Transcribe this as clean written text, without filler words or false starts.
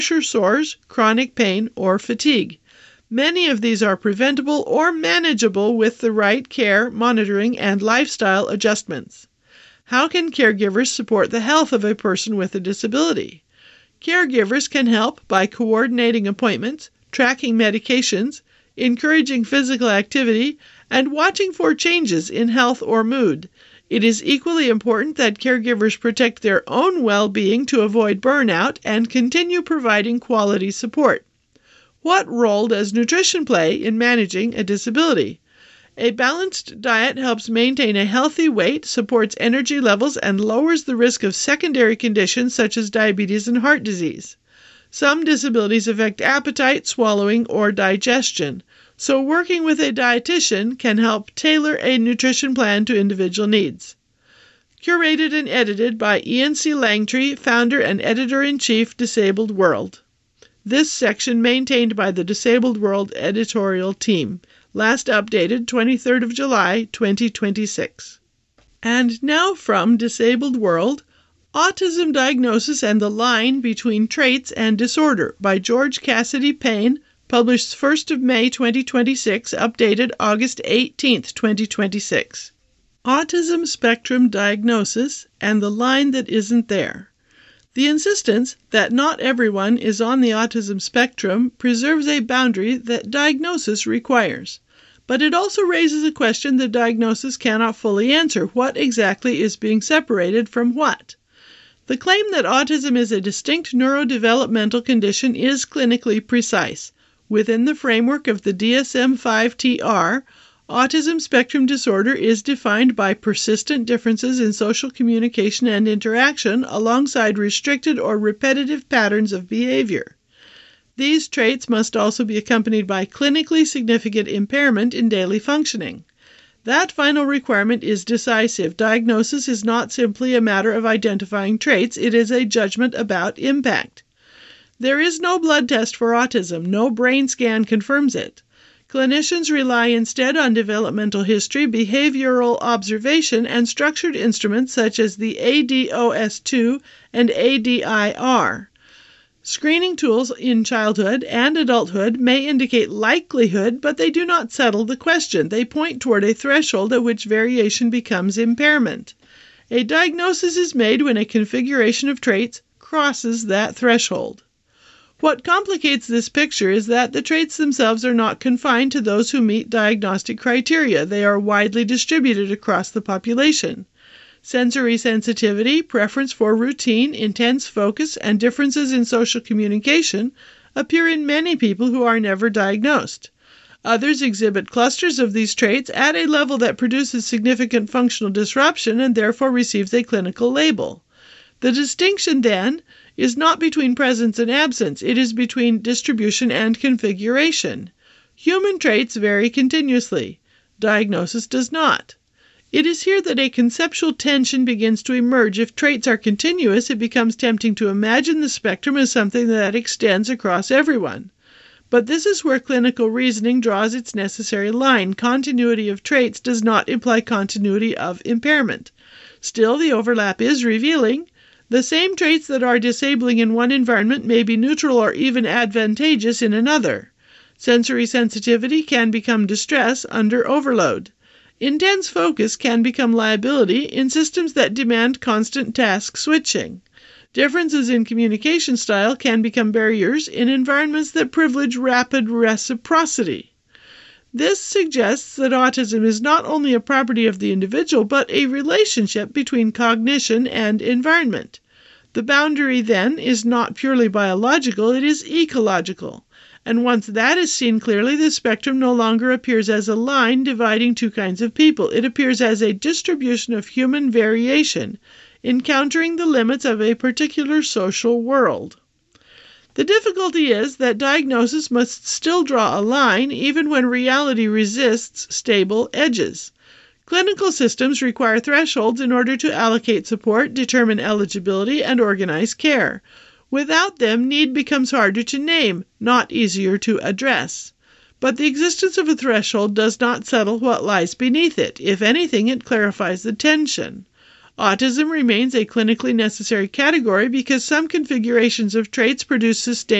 pressure sores, chronic pain, or fatigue. Many of these are preventable or manageable with the right care, monitoring, and lifestyle adjustments. How can caregivers support the health of a person with a disability? Caregivers can help by coordinating appointments, tracking medications, encouraging physical activity, and watching for changes in health or mood. It is equally important that caregivers protect their own well-being to avoid burnout and continue providing quality support. What role does nutrition play in managing a disability? A balanced diet helps maintain a healthy weight, supports energy levels, and lowers the risk of secondary conditions such as diabetes and heart disease. Some disabilities affect appetite, swallowing, or digestion, so working with a dietitian can help tailor a nutrition plan to individual needs. Curated and edited by Ian C. Langtry, founder and editor-in-chief, Disabled World. This section maintained by the Disabled World editorial team. Last updated 23rd of July, 2026. And now from Disabled World, Autism Diagnosis and the Line Between Traits and Disorder by George Cassidy Payne, published 1st of May 2026, updated August 18th, 2026. Autism Spectrum Diagnosis and the Line That Isn't There. The insistence that not everyone is on the autism spectrum preserves a boundary that diagnosis requires. But it also raises a question the diagnosis cannot fully answer. What exactly is being separated from what? The claim that autism is a distinct neurodevelopmental condition is clinically precise. Within the framework of the DSM-5-TR, autism spectrum disorder is defined by persistent differences in social communication and interaction alongside restricted or repetitive patterns of behavior. These traits must also be accompanied by clinically significant impairment in daily functioning. That final requirement is decisive. Diagnosis is not simply a matter of identifying traits, it is a judgment about impact. There is no blood test for autism, no brain scan confirms it. Clinicians rely instead on developmental history, behavioral observation, and structured instruments such as the ADOS2 and ADIR. Screening tools in childhood and adulthood may indicate likelihood, but they do not settle the question. They point toward a threshold at which variation becomes impairment. A diagnosis is made when a configuration of traits crosses that threshold. What complicates this picture is that the traits themselves are not confined to those who meet diagnostic criteria. They are widely distributed across the population. Sensory sensitivity, preference for routine, intense focus, and differences in social communication appear in many people who are never diagnosed. Others exhibit clusters of these traits at a level that produces significant functional disruption and therefore receives a clinical label. The distinction, then, is not between presence and absence, it is between distribution and configuration. Human traits vary continuously. Diagnosis does not. It is here that a conceptual tension begins to emerge. If traits are continuous, it becomes tempting to imagine the spectrum as something that extends across everyone. But this is where clinical reasoning draws its necessary line. Continuity of traits does not imply continuity of impairment. Still, the overlap is revealing. The same traits that are disabling in one environment may be neutral or even advantageous in another. Sensory sensitivity can become distress under overload. Intense focus can become liability in systems that demand constant task switching. Differences in communication style can become barriers in environments that privilege rapid reciprocity. This suggests that autism is not only a property of the individual, but a relationship between cognition and environment. The boundary, then, is not purely biological, it is ecological. And once that is seen clearly, the spectrum no longer appears as a line dividing two kinds of people. It appears as a distribution of human variation, encountering the limits of a particular social world. The difficulty is that diagnosis must still draw a line, even when reality resists stable edges. Clinical systems require thresholds in order to allocate support, determine eligibility, and organize care. Without them, need becomes harder to name, not easier to address. But the existence of a threshold does not settle what lies beneath it. If anything, it clarifies the tension. Autism remains a clinically necessary category because some configurations of traits produce sustained